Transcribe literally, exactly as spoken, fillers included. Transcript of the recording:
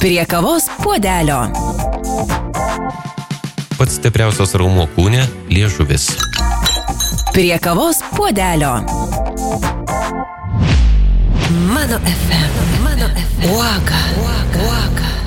Prie kavos puodelio. Pats stipriausias raumuo kūne – liežuvis. Prie kavos puodelio. Mano F M. Mano F M. Uoga. Uoga.